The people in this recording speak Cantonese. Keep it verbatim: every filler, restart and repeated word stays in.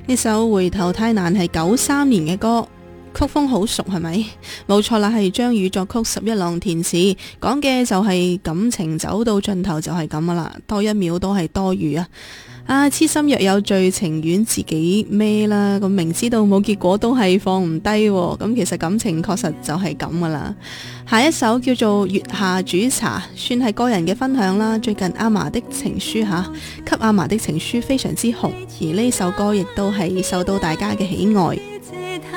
呢首回頭太難係九三年嘅歌，曲風好熟係咪？冇錯啦，係張宇作曲，十一郎填詞，講嘅就係感情走到盡頭就係咁噶啦，多一秒都係多餘啊！啊，痴心若有罪，情願自己孭啦，咁明知道冇結果都係放唔低，咁其實感情確實就係咁噶啦。下一首叫做月下煮茶，算係個人嘅分享啦。最近阿嫲的情書吓，給阿嫲的情書非常之紅，而呢首歌亦都係受到大家嘅喜愛。